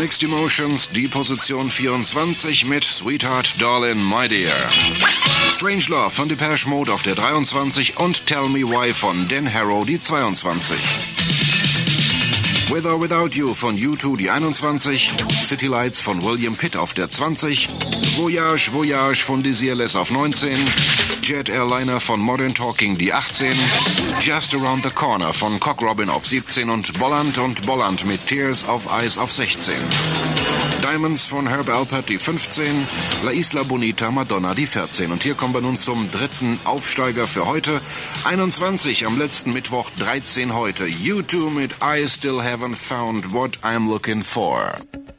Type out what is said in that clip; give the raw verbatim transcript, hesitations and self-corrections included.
Mixed Emotions, die Position vierundzwanzig mit Sweetheart Darling My Dear. Strange Love von Depeche Mode auf der dreiundzwanzig und Tell Me Why von Dan Harrow die zweiundzwanzig. With or Without You von U zwei die einundzwanzig, City Lights von William Pitt auf der zwanzig, Voyage Voyage von Desireless auf neunzehn, Jet Airliner von Modern Talking die achtzehn, Just Around the Corner von Cock Robin auf siebzehn und Bolland und Bolland mit Tears of Ice auf sechzehn. Diamonds von Herb Alpert die fünfzehn, La Isla Bonita Madonna die vierzehn. Und hier kommen wir nun zum dritten Aufsteiger für heute. einundzwanzig am letzten Mittwoch, dreizehn heute. U zwei mit I Still Haven't Found What I'm Looking For.